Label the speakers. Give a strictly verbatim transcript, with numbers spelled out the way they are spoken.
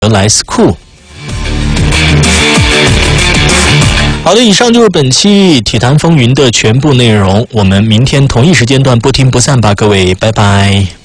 Speaker 1: 来斯库。好的，以上就是本期体坛风云的全部内容，我们明天同一时间段不听不散吧，各位，拜拜。